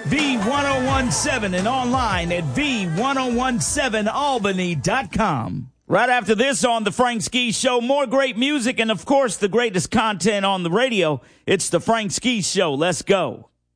V1017 and online at V1017Albany.com. Right after this on The Frank Ski Show, more great music and, of course, the greatest content on the radio. It's The Frank Ski Show. Let's go.